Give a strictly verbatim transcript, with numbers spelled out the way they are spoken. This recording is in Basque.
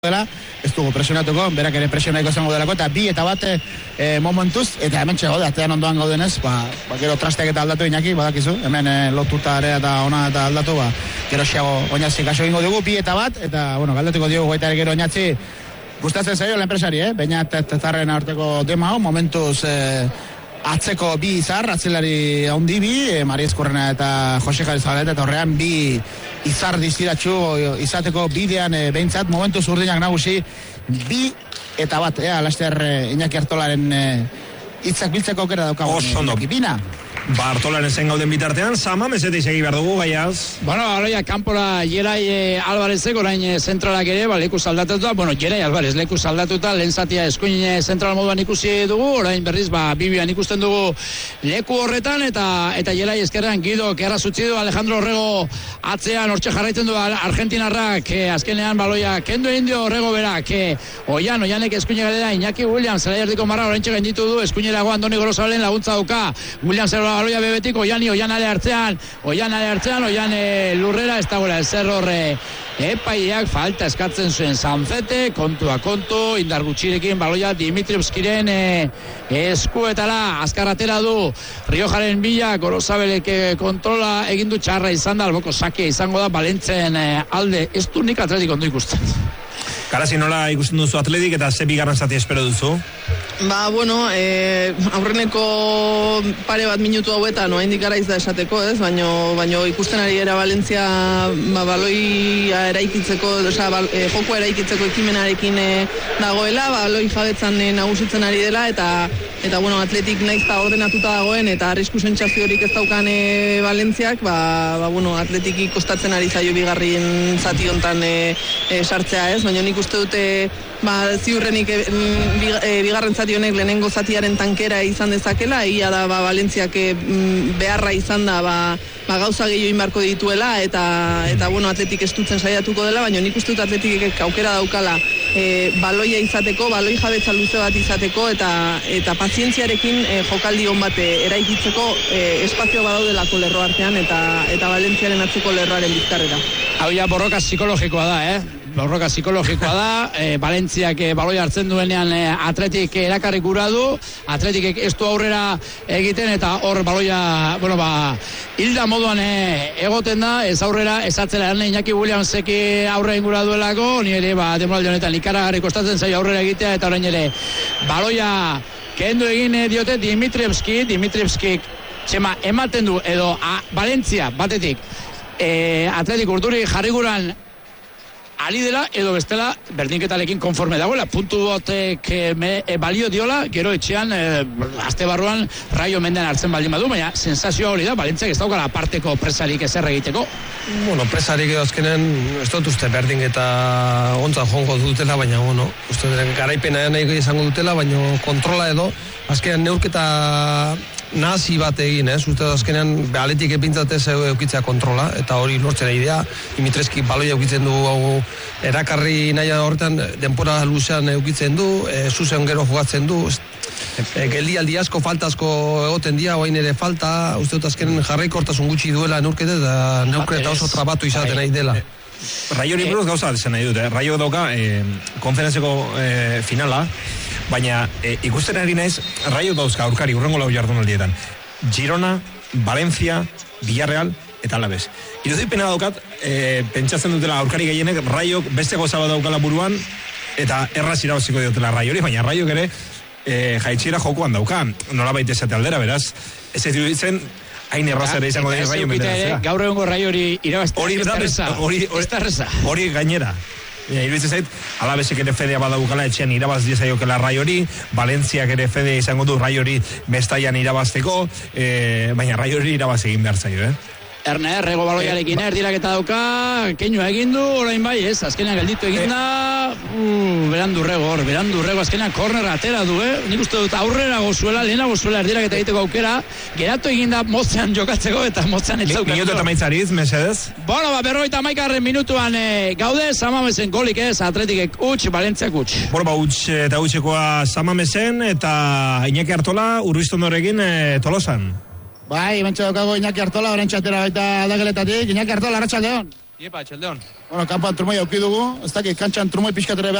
dela, ez dugu presionatuko, berak ere presionaiko zengo delako, eta bi eta bat e, momentuz, eta hemen txego da, atean ondoan gaudenez, ba, ba gero trasteak eta aldatu Iñaki, badakizu, hemen e, lotuta ere eta ona eta aldatu, ba, gero xeago oinatzi kaso ingo dugu, bi eta bat, eta, bueno, galdetuko diogu baita ere gero oinatzi, gustatzen zaio l'enpresari, eh? Baina Tezarren arteko tema, momentuz, e, atzeko bi izar, atzelari handi bi, e, Mari Ezkurrena eta Jose Jari Zabaleta, eta horrean bi izar distiratxu izateko bidean e, behintzat, momentu zurdinak nagusi, bi eta bat, ea, laster e, Iñaki Artolaren e, hitzak biltzeko aukera daukagu. Osondo. Bina. Ba, Artolaren zen gauden bitartean, Sama, mesetei segi behar dugu, gaiaz. Bueno, aloia, kanpora Jerai e, Alvarezek, orain e, zentralak ere, ba, leku saldatuta, bueno, Jerai Alvarez, leku saldatuta, lehen zatia eskuin zentral moduan ikusi dugu, orain berriz, ba, Bibian ikusten dugu leku horretan, eta eta Jerai eskerrean Guido, kerra zutzi du, Alejandro Orrego atzean, hortxe jarraitzen du, Argentinarrak, e, azkenean, baloia, kendu egin dio Orrego berak, e, oian, oianek eskuine galera, Iñaki Williams, zela jardiko marra, orain txegan ditu du, eskuinerago Andoni Gorosabalen laguntza duka, Williams baloia bebetik, oiani, oian ale hartzean, oian ale hartzean, oian e, lurrera, ez dagoela, ezer horre, epaiak falta eskatzen zuen Sanfete, kontua kontu, indar gutxirekin, baloia Dimitrievskiren e, eskuetara, azkarratera du, Riojaren bila, Gorosabelek e, kontrola egindu txarra izan da, alboko sakia izango da, Balentzen e, alde, ez du nik atletik ondo ikusten. Karasi, nola ikusten duzu atletik eta ze bigarren zati espero duzu? Ba, bueno, e, aurreneko pare bat minutu hauetan, oa indik araiz da esateko, ez? Baino, baino ikusten ari era Valentzia ba, baloia eraikitzeko, oza, bal, e, joko eraikitzeko ekimenarekin e, dagoela, baloi jabetzan e, nagusitzen ari dela, eta eta bueno, atletik naiz da ordenatuta dagoen, eta arrisku sentsaziorik ez daukan e, Valentziak, ba, ba, bueno, atletiki kostatzen ari zaio bigarren zati hontan e, e, sartzea, ez? Baina nik uste dute ba, ziurrenik e, e, bigarren zati honek lehenengo zatiaren tankera izan dezakela, egia da ba, Valentziak e, beharra izan da ba, ba, gauza gehiago inbarko dituela, eta, eta bueno, atletik estutzen saiatuko dela, baina nik uste dut atletik aukera daukala e, baloia izateko, baloi jabetza luze bat izateko, eta, eta pazientziarekin e, jokaldi hon bat eraikitzeko e, espazio badaudelako lerro artean, eta, eta Valentziaren atzeko lerroaren bizkarrera. Hau ja borroka psikologikoa da, eh? Borroka psikologikoa da, e, Valentziak e, baloi hartzen duenean e, atletik erakarri gura du, atletik ez du aurrera egiten, eta hor baloia, bueno, ba, hilda moduan e, egoten da, ez aurrera, ez atzela, erne Iñaki Williamsek aurre ingura duelako, ni ere, ba, demoraldi honetan ikaragarri kostatzen zaio aurrera egitea, eta orain ere, baloia kendu egin e, diote Dimitrievski, Dimitrievski, txema, ematen du, edo, a, Valentzia, batetik, e, atletik urduri jarriguran ali dela, edo bestela berdinketalekin konforme dagoela, puntu botek e, e, balio diola, gero etxean e, azte barruan Raio Menden hartzen baldin badu, baina sensazioa hori da, Valentziak ez daukala aparteko presarik ezer egiteko. Bueno, presarik edo azkenen ez dut uste berdinketa ontzat jongo dutela, baina bueno, uste garaipena nahi izango dutela, baina kontrola edo, azkenean neurketa nazi bat egin, ez? Uste azkenean aletik epintzatez eukitzea kontrola, eta hori lortzen idea, Dimitreski baloia eukitzen du hau erakarri nahi horretan, denpora luzean eukitzen du, e, zuzen gero jogatzen du, e, geldialdi asko, falta asko egoten dia, oain ere falta, uste dut azkenen jarraikortasun gutxi duela neurketa, eta neurketa oso trabatu izaten nahi dela. Raio hori buruz gauza zen nahi dute, Raio dauka e, konferentziko e, finala, baina e, ikusten ari naiz, Raio dauzka aurkari urrengo lau jardunaldietan. Girona, Valencia, Villarreal eta Alaves. Irudipena daukat, e, pentsatzen dutela aurkari gehienek, Raiok beste goza bat daukala buruan, eta erraz irabaziko diotela Raio hori, baina Raio ere e, jaitxira jokoan dauka, nola baita esate aldera, beraz, ez ez duditzen, hain errazera izango dira Raio menderazea. Gaur egongo Raio hori irabaztea, hori ez da reza. Hori gainera. Iruditzen zait, Alabesek ere fedea badaukala etxean irabaz diezaiokela Raio hori, Valentziak ere fedea izango du Raio hori bestaian irabazteko, e, baina Raio hori irabaz egin behar zaio, eh? Erne, errego baloiarekin erdiraketa dauka, keinua egin du, orain bai, ez, azkenean gelditu egin da, uh, berandu rego, hor, berandu rego, azkenean korner atera du, eh? Nik uste dut aurrera gozuela, lehena gozuela erdiraketa egiteko aukera, geratu egin da motzean jokatzeko, eta motzean ez daukatu. Minutu eta maitzariz, mesedez? Bueno, ba, berroita hamaikagarren minutuan e, gaude, Samamezen golik ez, atletikek utx, Valentziak utx. Bueno, ba, utx eta utxekoa Samamezen, eta Iñaki Artola, Urriztondorekin e, Tolosan. Bai, bentsa daukago Iñaki Artola, orain txatera baita aldageletatik. Iñaki Artola, arratsaldeon. Iepa, txeldeon. Bueno, kanpoan trumoi auki dugu, ez dakit, kantxan trumoi pixkatere